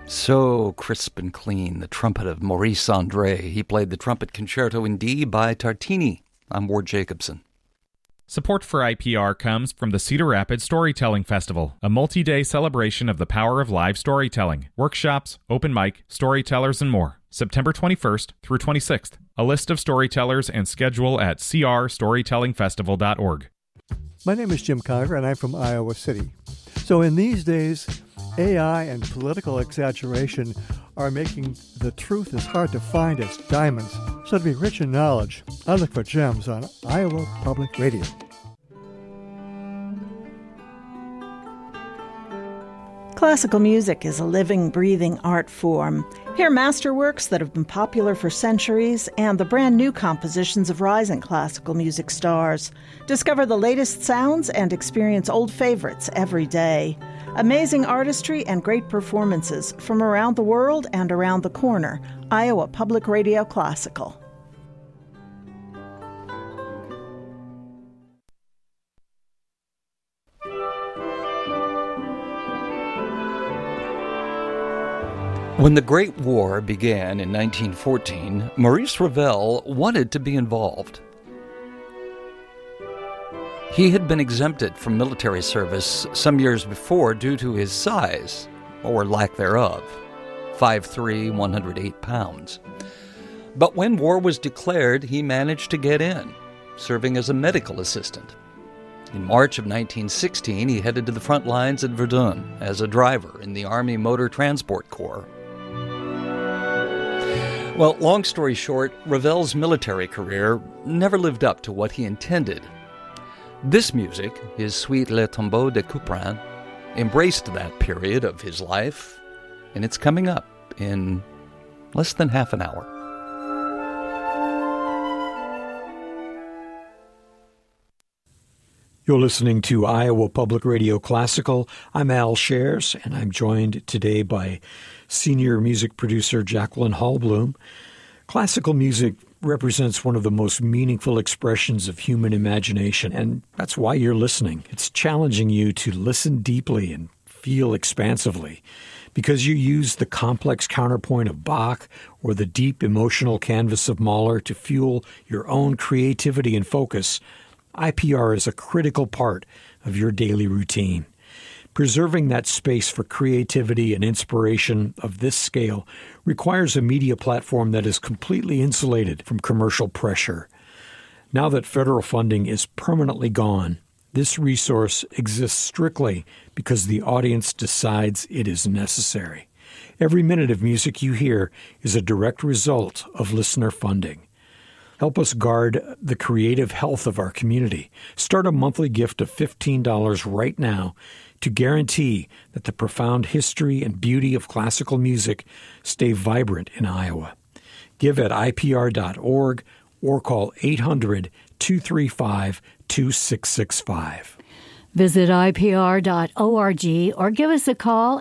So crisp and clean, the trumpet of Maurice André. He played the trumpet concerto in D by Tartini. I'm Ward Jacobson. Support for IPR comes from the Cedar Rapids Storytelling Festival, a multi-day celebration of the power of live storytelling. Workshops, open mic, storytellers, and more. September 21st through 26th. A list of storytellers and schedule at crstorytellingfestival.org. My name is Jim Conger, and I'm from Iowa City. So in these days, AI and political exaggeration are making the truth as hard to find as diamonds. So to be rich in knowledge, I look for gems on Iowa Public Radio. Classical music is a living, breathing art form. Hear masterworks that have been popular for centuries and the brand new compositions of rising classical music stars. Discover the latest sounds and experience old favorites every day. Amazing artistry and great performances from around the world and around the corner. Iowa Public Radio Classical. When the Great War began in 1914, Maurice Ravel wanted to be involved. He had been exempted from military service some years before due to his size, or lack thereof, 5'3", 108 pounds. But when war was declared, he managed to get in, serving as a medical assistant. In March of 1916, he headed to the front lines at Verdun as a driver in the Army Motor Transport Corps. Well, long story short, Ravel's military career never lived up to what he intended. This music, his suite Le Tombeau de Couperin, embraced that period of his life, and it's coming up in less than half an hour. You're listening to Iowa Public Radio Classical. I'm Al Shares, and I'm joined today by senior music producer Jacqueline Hallblum. Classical music represents one of the most meaningful expressions of human imagination, and that's why you're listening. It's challenging you to listen deeply and feel expansively. Because you use the complex counterpoint of Bach or the deep emotional canvas of Mahler to fuel your own creativity and focus, IPR is a critical part of your daily routine. Preserving that space for creativity and inspiration of this scale requires a media platform that is completely insulated from commercial pressure. Now that federal funding is permanently gone, this resource exists strictly because the audience decides it is necessary. Every minute of music you hear is a direct result of listener funding. Help us guard the creative health of our community. Start a monthly gift of $15 right now to guarantee that the profound history and beauty of classical music stay vibrant in Iowa. Give at IPR.org or call 800-235-2665. Visit IPR.org or give us a call,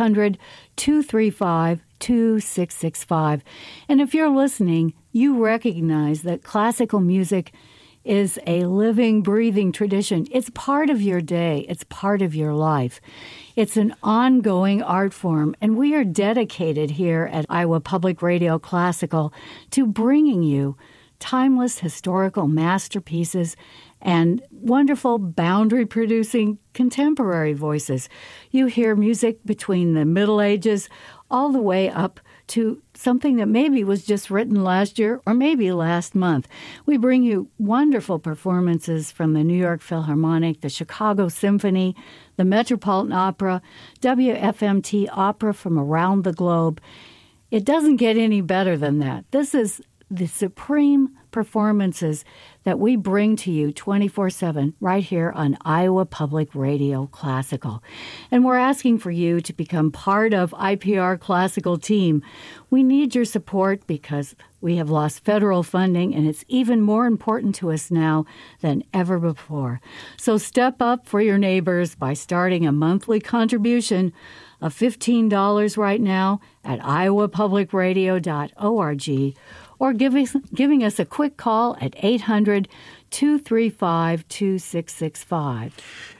800-235-2665. And if you're listening, you recognize that classical music is a living, breathing tradition. It's part of your day. It's part of your life. It's an ongoing art form, and we are dedicated here at Iowa Public Radio Classical to bringing you timeless historical masterpieces and wonderful boundary-producing contemporary voices. You hear music between the Middle Ages all the way up to something that maybe was just written last year or maybe last month. We bring you wonderful performances from the New York Philharmonic, the Chicago Symphony, the Metropolitan Opera, WFMT Opera from around the globe. It doesn't get any better than that. This is the supreme performances that we bring to you 24/7 right here on Iowa Public Radio Classical. And we're asking for you to become part of IPR Classical team. We need your support because we have lost federal funding, and it's even more important to us now than ever before. So step up for your neighbors by starting a monthly contribution of $15 right now at iowapublicradio.org or giving us a quick call at 800-235-2665.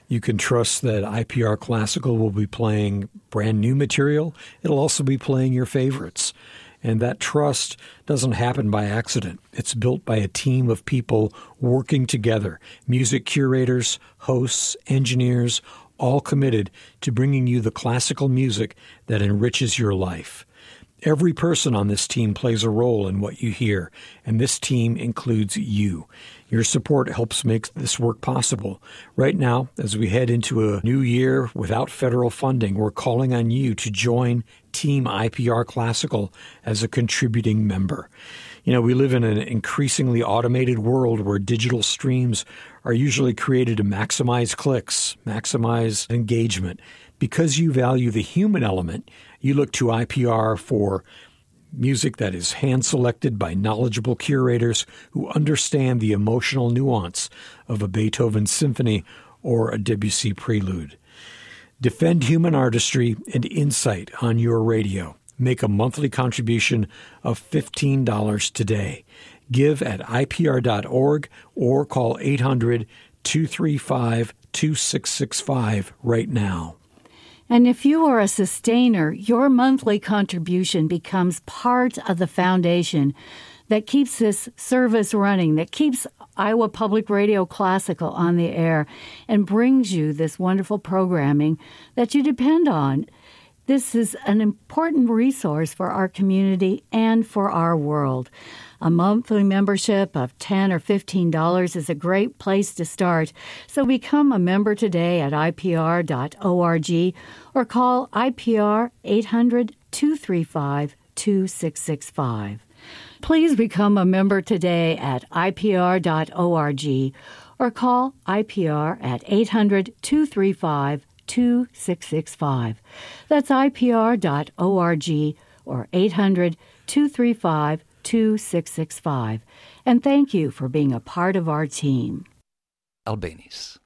You can trust that IPR Classical will be playing brand new material. It'll also be playing your favorites. And that trust doesn't happen by accident. It's built by a team of people working together, music curators, hosts, engineers, all committed to bringing you the classical music that enriches your life. Every person on this team plays a role in what you hear, and this team includes you. Your support helps make this work possible. Right now, as we head into a new year without federal funding, we're calling on you to join Team IPR Classical as a contributing member. You know, we live in an increasingly automated world where digital streams are usually created to maximize clicks, maximize engagement. Because you value the human element, you look to IPR for music that is hand-selected by knowledgeable curators who understand the emotional nuance of a Beethoven symphony or a Debussy prelude. Defend human artistry and insight on your radio. Make a monthly contribution of $15 today. Give at IPR.org or call 800-235-2665 right now. And if you are a sustainer, your monthly contribution becomes part of the foundation that keeps this service running, that keeps Iowa Public Radio Classical on the air, and brings you this wonderful programming that you depend on. This is an important resource for our community and for our world. A monthly membership of $10 or $15 is a great place to start, so become a member today at IPR.org or call IPR 800-235-2665. Please become a member today at IPR.org or call IPR at 800-235-2665. That's IPR.org or 800-235-2665. And thank you for being a part of our team. Albéniz.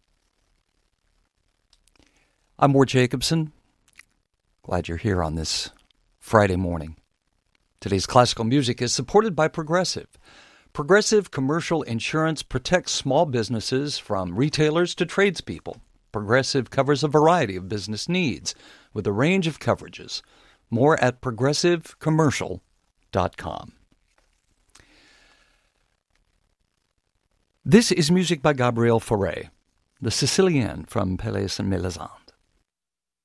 I'm Ward Jacobson. Glad you're here on this Friday morning. Today's classical music is supported by Progressive. Progressive Commercial Insurance protects small businesses from retailers to tradespeople. Progressive covers a variety of business needs with a range of coverages. More at progressivecommercial.com. This is music by Gabriel Fauré, the Sicilienne from Pelléas and Mélizan.